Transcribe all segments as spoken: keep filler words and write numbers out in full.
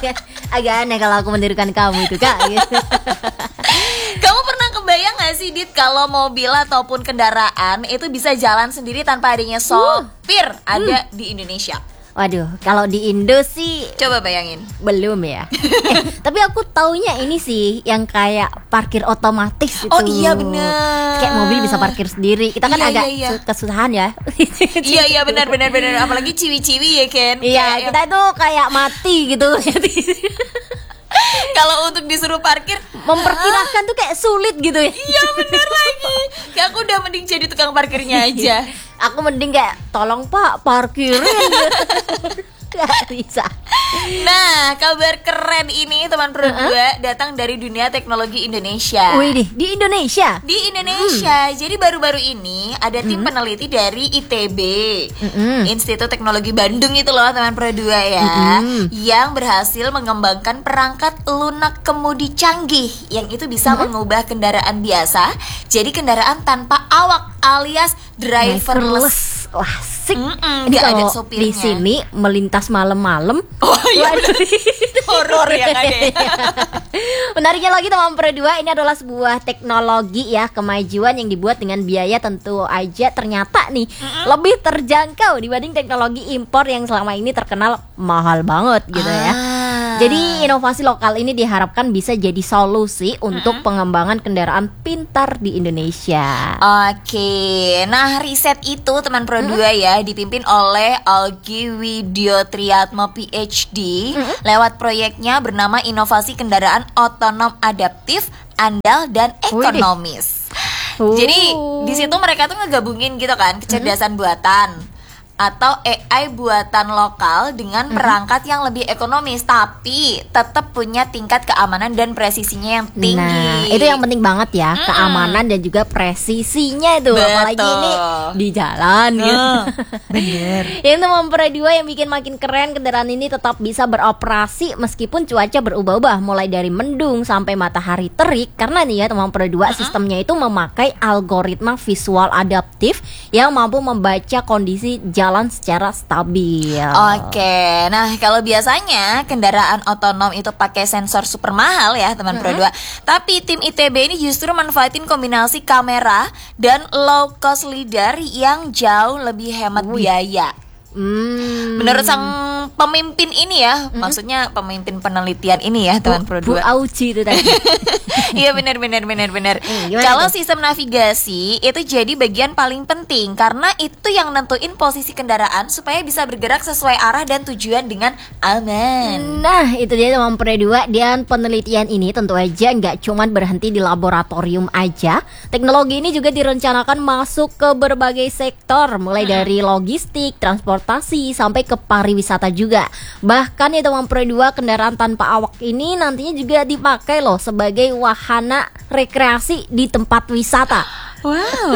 Agak aneh kalau aku menirukan kamu itu Kak gitu. Kamu pernah kebayang gak sih Dit, kalau mobil ataupun kendaraan itu bisa jalan sendiri tanpa adanya sopir uh. ada hmm. di Indonesia? Waduh, kalau di Indo sih coba bayangin. Belum ya. eh, Tapi aku taunya ini sih yang kayak parkir otomatis itu. Oh iya benar. Kayak mobil bisa parkir sendiri. Kita kan iya, agak iya, iya. kesusahan ya. Iya iya benar benar benar. Apalagi ciwi-ciwi ya Ken. Iya kayak kita yang... itu kayak mati gitu. Kalau untuk disuruh parkir memperkirakan ah, tuh kayak sulit gitu ya. Iya benar lagi. Kayak aku udah mending jadi tukang parkirnya aja. Aku mending kayak tolong Pak parkirin. Gak bisa. Nah, kabar keren ini teman Pro dua uh-huh. datang dari dunia teknologi Indonesia. Wih, di Indonesia. Di Indonesia. Hmm. Jadi baru-baru ini ada tim hmm. peneliti dari I T B, hmm. Institut Teknologi Bandung itu loh teman Pro dua ya, hmm. yang berhasil mengembangkan perangkat lunak kemudi canggih yang itu bisa hmm. mengubah kendaraan biasa jadi kendaraan tanpa awak alias driverless. Wah, asik. Ini kalau ada sopirnya. Di sini melintas malam-malam. Oh iya. Horor ya kayaknya. Menariknya lagi teman Pro dua, ini adalah sebuah teknologi ya, kemajuan yang dibuat dengan biaya tentu aja ternyata nih mm-hmm. lebih terjangkau dibanding teknologi impor yang selama ini terkenal mahal banget gitu ah. ya. Jadi inovasi lokal ini diharapkan bisa jadi solusi untuk mm-hmm. pengembangan kendaraan pintar di Indonesia. Oke, nah riset itu teman Pro dua mm-hmm. ya dipimpin oleh Algi Widyotriatmo P H D mm-hmm. lewat proyeknya bernama Inovasi Kendaraan Otonom Adaptif, Andal dan Ekonomis. Uh. Jadi di situ mereka tuh ngegabungin gitu kan kecerdasan mm-hmm. buatan atau A I buatan lokal dengan perangkat yang lebih ekonomis tapi tetap punya tingkat keamanan dan presisinya yang tinggi. Nah, itu yang penting banget ya, mm. keamanan dan juga presisinya itu. Betul. Apalagi ini di jalan gitu. Uh, bener. Yang teman Pro dua yang bikin makin keren, kendaraan ini tetap bisa beroperasi meskipun cuaca berubah-ubah, mulai dari mendung sampai matahari terik. Karena nih ya teman Pro dua, uh-huh. sistemnya itu memakai algoritma visual adaptif yang mampu membaca kondisi jalan secara stabil. Oke, nah kalau biasanya kendaraan otonom itu pakai sensor super mahal ya teman mm-hmm. Pro dua. Tapi tim I T B ini justru manfaatin kombinasi kamera dan low cost lidar yang jauh lebih hemat Wih. biaya. Hmm. Menurut sang pemimpin ini ya, hmm. maksudnya pemimpin penelitian ini ya teman Pro dua. Bu Auci itu tadi. Iya benar benar benar benar. Hmm, Kalau sistem navigasi itu jadi bagian paling penting karena itu yang nentuin posisi kendaraan supaya bisa bergerak sesuai arah dan tujuan dengan aman. Nah, itu dia teman Pro dua, dan penelitian ini tentu aja nggak cuma berhenti di laboratorium aja. Teknologi ini juga direncanakan masuk ke berbagai sektor, mulai hmm. dari logistik, transportasi sampai ke pariwisata juga. Bahkan ya teman Pro dua, kendaraan tanpa awak ini nantinya juga dipakai loh sebagai wahana rekreasi di tempat wisata. Wow,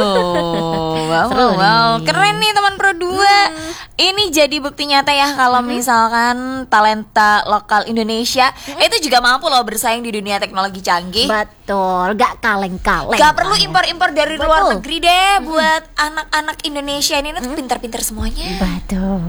wow, Seru wow, nih. Keren nih teman Pro dua. Hmm. Ini jadi bukti nyata ya kalau hmm. misalkan talenta lokal Indonesia hmm. itu juga mampu loh bersaing di dunia teknologi canggih. Betul, gak kaleng-kaleng. Gak perlu impor-impor dari Betul. luar negeri deh, hmm. buat anak-anak Indonesia ini tuh hmm. pintar-pintar semuanya. Betul.